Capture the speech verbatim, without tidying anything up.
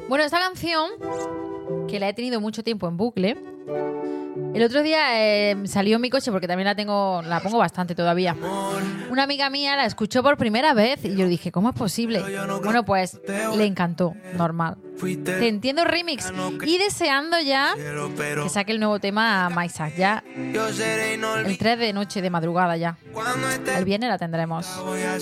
Bueno, esta canción, que la he tenido mucho tiempo en bucle, el otro día eh, salió en mi coche, porque también la tengo, la pongo bastante todavía. Una amiga mía la escuchó por primera vez y yo dije, ¿cómo es posible? Bueno, pues le encantó, normal. Te entiendo remix y deseando ya que saque el nuevo tema a Maisak, ya el tres de noche, de madrugada ya. El viernes la tendremos.